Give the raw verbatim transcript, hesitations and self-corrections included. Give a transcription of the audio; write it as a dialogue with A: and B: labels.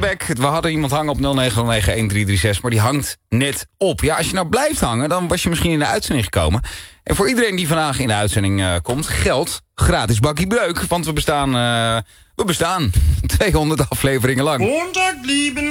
A: Back. We hadden iemand hangen op nul negen nul negen een drie drie zes, maar die hangt net op. Ja, als je nou blijft hangen, dan was je misschien in de uitzending gekomen. En voor iedereen die vandaag in de uitzending uh, komt, geldt gratis bakkie breuk. Want we bestaan, uh, we bestaan tweehonderd afleveringen lang.